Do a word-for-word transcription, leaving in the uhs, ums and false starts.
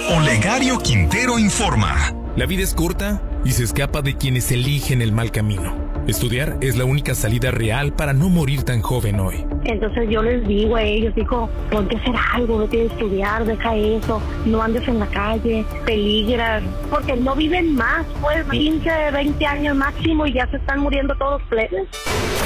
Olegario Quintero informa. La vida es corta y se escapa de quienes eligen el mal camino. Estudiar es la única salida real para no morir tan joven hoy. Entonces yo les digo a ellos, digo, ponte a hacer algo, vete a estudiar, deja eso, no andes en la calle, peligras, porque no viven más, pues quince, veinte años máximo y ya se están muriendo todos plebes.